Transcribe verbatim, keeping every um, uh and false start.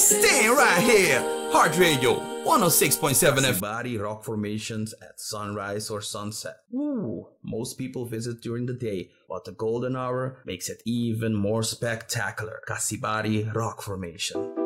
staying right here. Heart Radio, one oh six point seven F M. Body rock formations at sunrise or sunset. Ooh, most people visit during the day, but the golden hour makes it even more spectacular. Kasibari Rock Formation.